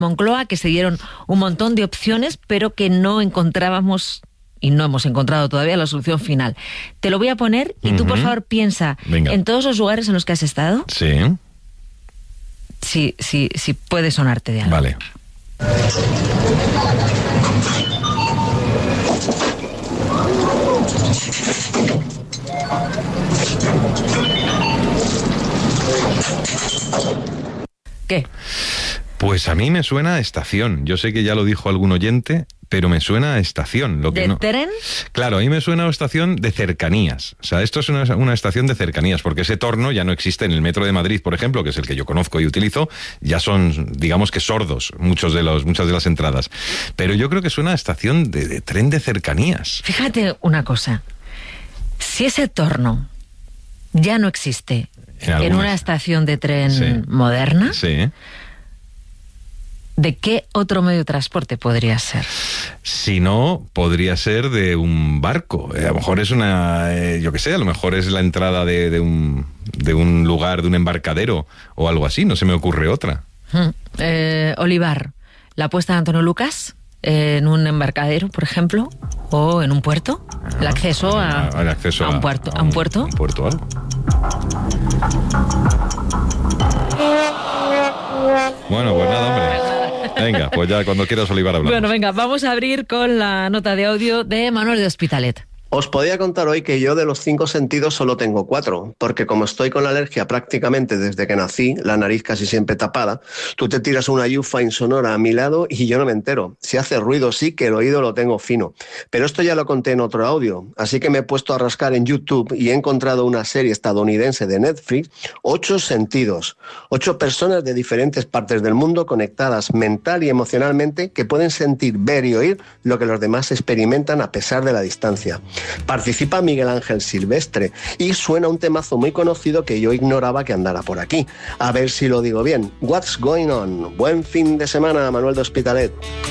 Moncloa, que se dieron un montón de opciones, pero que no encontrábamos y no hemos encontrado todavía la solución final. Te lo voy a poner y tú, por favor, piensa en todos los lugares en los que has estado. Sí. Sí, puede sonarte de algo. Vale. ¿Qué? Pues a mí me suena a estación. Yo sé que ya lo dijo algún oyente, pero me suena a estación. ¿De tren? Claro, a mí me suena a estación de cercanías. O sea, esto es una estación de cercanías, porque ese torno ya no existe en el Metro de Madrid, por ejemplo, que es el que yo conozco y utilizo. Ya son, digamos que sordos, muchas de las entradas. Pero yo creo que suena a estación de tren de cercanías. Fíjate una cosa. Si ese torno ya no existe en una estación de tren moderna, ¿de qué otro medio de transporte podría ser? Si no, podría ser de un barco. A lo mejor es yo qué sé, a lo mejor es la entrada de un lugar, de un embarcadero o algo así. No se me ocurre otra. Olivar, la apuesta de Antonio Lucas en un embarcadero, por ejemplo, o en un puerto. El acceso a un puerto. ¿A un puerto algo? Bueno, pues nada, hombre. Venga, pues ya cuando quieras, Olivar, hablamos. Bueno, venga, vamos a abrir con la nota de audio de Manuel de Hospitalet. Os podía contar hoy que yo de los 5 sentidos solo tengo 4, porque como estoy con la alergia prácticamente desde que nací, la nariz casi siempre tapada, tú te tiras una yufa insonora a mi lado y yo no me entero. Si hace ruido sí que el oído lo tengo fino. Pero esto ya lo conté en otro audio, así que me he puesto a rascar en YouTube y he encontrado una serie estadounidense de Netflix, 8 sentidos. 8 personas de diferentes partes del mundo conectadas mental y emocionalmente que pueden sentir, ver y oír lo que los demás experimentan a pesar de la distancia. Participa Miguel Ángel Silvestre y suena un temazo muy conocido que yo ignoraba que andara por aquí. A ver si lo digo bien. What's Going On. Buen fin de semana, Manuel de Hospitalet.